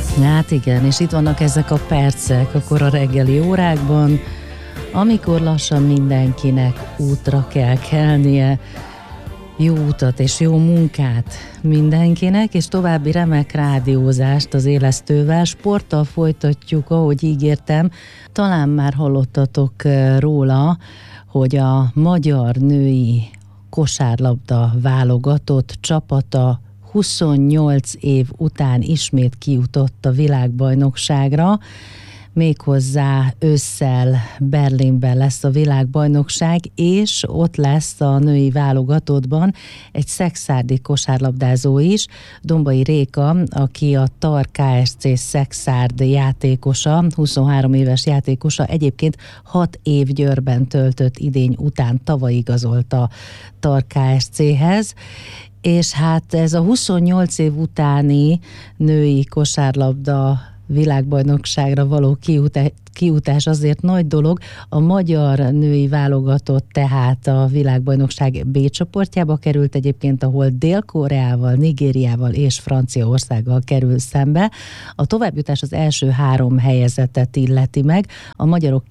Hát igen, és itt vannak ezek a percek, akkor a reggeli órákban, amikor lassan mindenkinek útra kell kelnie, jó utat és jó munkát mindenkinek, és további remek rádiózást az élesztővel. Sporttal folytatjuk, ahogy ígértem. Talán már hallottatok róla, hogy a magyar női kosárlabda válogatott csapata 28 év után ismét kijutott a világbajnokságra, méghozzá ősszel Berlinben lesz a világbajnokság, és ott lesz a női válogatottban egy szekszárdi kosárlabdázó is, Dombai Réka, aki a TAR Kft. Szekszárd játékosa, 23 éves játékosa, egyébként 6 év Győrben töltött idény után tavaly igazolt a TAR Kft.-hez, és hát ez a 28 év utáni női kosárlabda világbajnokságra való kijutás azért nagy dolog. A magyar női válogatott tehát a világbajnokság B csoportjába került egyébként, ahol Dél-Koreával, Nigériával és Franciaországgal kerül szembe. A továbbjutás az első 3 helyezettet illeti meg. A magyarok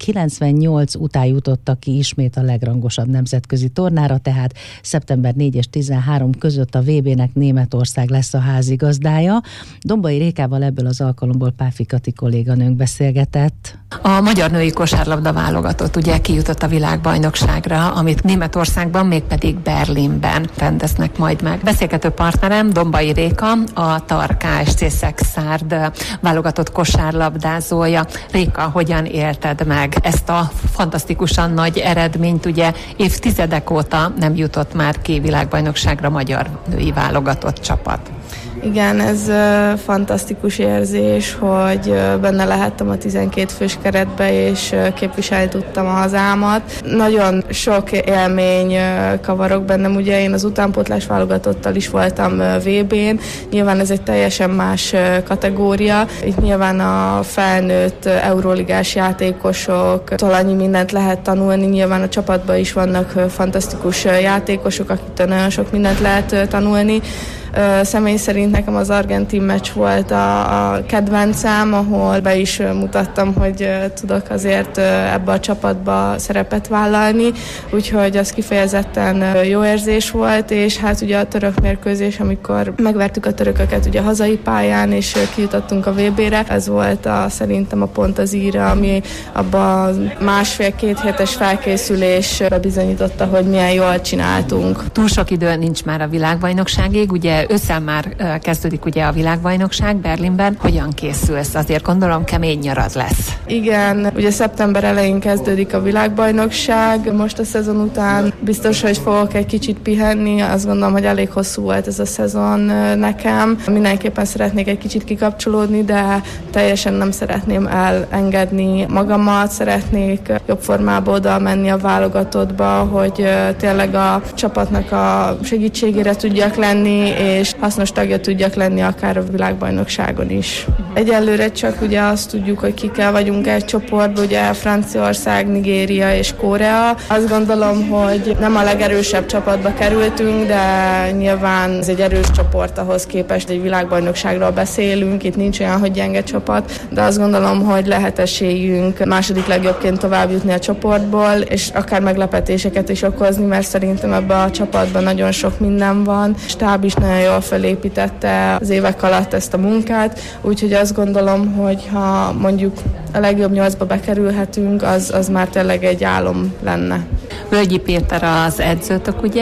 98 után jutottak ki ismét a legrangosabb nemzetközi tornára, tehát szeptember 4 és 13 között a VB-nek Németország lesz a házigazdája. Dombai Rékával ebből az alkalomból Páfi Kati kolléganőnk beszélgetett. A magyar női kosárlabda válogatott ugye kijutott a világbajnokságra, amit Németországban, mégpedig Berlinben rendeznek majd meg. Beszélgető partnerem Dombai Réka, a TAR Kft. Szekszárd válogatott kosárlabdázója. Réka, hogyan élted meg ezt a fantasztikusan nagy eredményt? Ugye évtizedek óta nem jutott már ki világbajnokságra magyar női válogatott csapat. Igen, ez fantasztikus érzés, hogy benne lehettem a 12 fős keretbe, és képviselni tudtam a hazámat. Nagyon sok élmény kavarok bennem, ugye én az utánpótlás válogatottal is voltam VB-n, nyilván ez egy teljesen más kategória. Itt nyilván a felnőtt euróligás játékosoktól annyi mindent lehet tanulni, nyilván a csapatban is vannak fantasztikus játékosok, akiktől nagyon sok mindent lehet tanulni. Személy szerint nekem az argentin meccs volt a kedvencem, ahol be is mutattam, hogy tudok azért ebbe a csapatba szerepet vállalni, úgyhogy az kifejezetten jó érzés volt, és hát ugye a török mérkőzés, amikor megvertük a törököket ugye a hazai pályán, és kijutottunk a VB-re, ez volt szerintem a pont az íra, ami abban a 1,5-2 hétes felkészülés bebizonyította, hogy milyen jól csináltunk. Túl sok idő nincs már a világbajnokságig, ugye ősszel már kezdődik ugye a világbajnokság Berlinben. Hogyan készülsz? Azért gondolom kemény nyarad lesz. Igen, ugye szeptember elején kezdődik a világbajnokság. Most a szezon után biztos, hogy fogok egy kicsit pihenni. Azt gondolom, hogy elég hosszú volt ez a szezon nekem. Mindenképpen szeretnék egy kicsit kikapcsolódni, de teljesen nem szeretném elengedni magamat. Szeretnék jobb formába oda menni a válogatottba, hogy tényleg a csapatnak a segítségére tudjak lenni, és hasznos tagja tudjak lenni akár a világbajnokságon is. Egyelőre csak ugye azt tudjuk, hogy kikkel vagyunk egy csoportban, ugye Franciaország, Nigéria és Korea. Azt gondolom, hogy nem a legerősebb csapatba kerültünk, de nyilván ez egy erős csoport, ahhoz képest egy világbajnokságról beszélünk, itt nincs olyan, hogy gyenge csapat, de azt gondolom, hogy lehet esélyünk második legjobbként tovább jutni a csoportból, és akár meglepetéseket is okozni, mert szerintem ebben a csapatban nagyon sok minden van. Stáb is nagyon jól felépítette az évek alatt ezt a munkát, úgyhogy azt gondolom, hogy ha mondjuk a legjobb 8-ba bekerülhetünk, az már tényleg egy álom lenne. Völgyi Péter az edzőtök, ugye?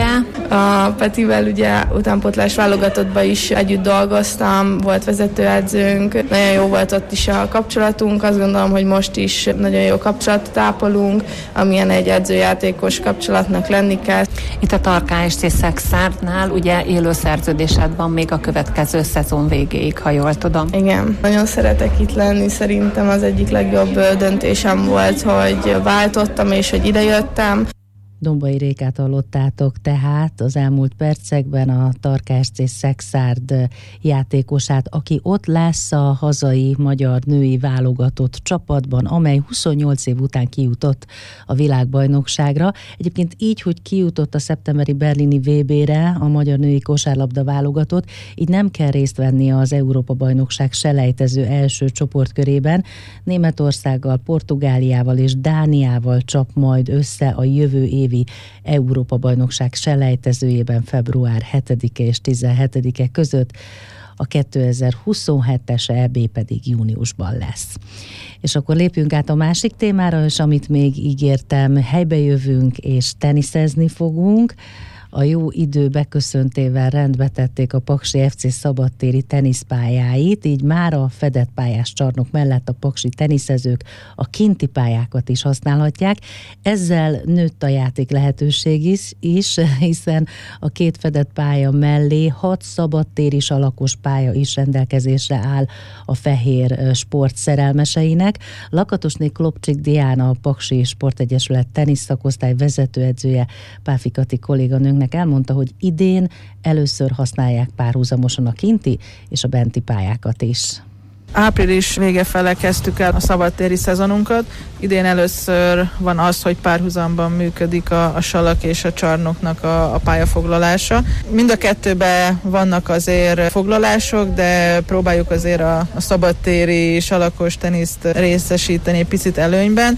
A Petivel ugye utánpótlás válogatottban is együtt dolgoztam, volt vezetőedzőnk, nagyon jó volt ott is a kapcsolatunk, azt gondolom, hogy most is nagyon jó kapcsolatot ápolunk, amilyen egy edzőjátékos kapcsolatnak lenni kell. Itt a TAR Kft. Szekszárdnál ugye élő szerződésed van még a következő szezon végéig, ha jól tudom. Igen, nagyon szeretek itt lenni, szerintem az egyik legjobb döntésem volt, hogy váltottam és hogy idejöttem. Dombai Rékát hallottátok tehát az elmúlt percekben, a Tarka SC Szekszárd játékosát, aki ott lesz a hazai magyar női válogatott csapatban, amely 28 év után kijutott a világbajnokságra. Egyébként így, hogy kijutott a szeptemberi berlini VB-re a magyar női kosárlabda válogatott, így nem kell részt venni az Európa-bajnokság selejtező első csoportkörében. Németországgal, Portugáliával és Dániával csap majd össze a jövő évi Európa-bajnokság selejtezőjében február 7-e és 17-e között, a 2027-es EB pedig júniusban lesz. És akkor lépjünk át a másik témára, és amit még ígértem, helybe jövünk és teniszezni fogunk. A jó idő beköszöntével rendbe tették a Paksi FC szabadtéri teniszpályáit, így már a fedett pályás csarnok mellett a paksi teniszezők a kinti pályákat is használhatják. Ezzel nőtt a játék lehetőség is, hiszen a két fedett pálya mellé 6 szabadtéri salakos pálya is rendelkezésre áll a fehér sport szerelmeseinek. Lakatosné Klopcsik Diana, a Paksi Sportegyesület teniszakosztály vezetőedzője, Páfi Kati kolléganőnknek elmondta, hogy idén először használják párhuzamosan a kinti és a benti pályákat is. Április vége fele kezdtük el a szabadtéri szezonunkat. Idén először van az, hogy párhuzamban működik a salak és a csarnoknak a pályafoglalása. Mind a kettőben vannak azért foglalások, de próbáljuk azért a szabadtéri salakos teniszt részesíteni picit előnyben.